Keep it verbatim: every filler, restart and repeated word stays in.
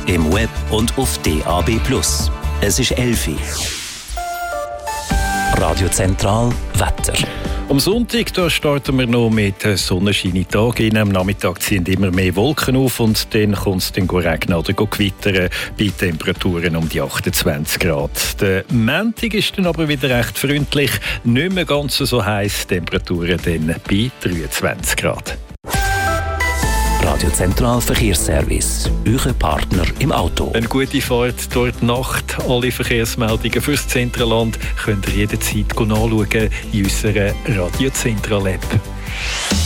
im Web und auf D A B plus. Es ist elf Uhr. Radio Zentral Wetter. Am Sonntag da starten wir noch mit Sonnenschein in den Tag. Am Nachmittag ziehen immer mehr Wolken auf und dann kommt es dann regnen oder gewittern bei Temperaturen um die achtundzwanzig Grad. Der Montag ist dann aber wieder recht freundlich, nicht mehr ganz so heiß, Temperaturen dann bei dreiundzwanzig Grad. Radio Zentral Verkehrsservice, euer Partner im Auto. Eine gute Fahrt durch die Nacht. Alle Verkehrsmeldungen fürs Zentraland könnt ihr jederzeit nachschauen in unserer Radio Zentral App.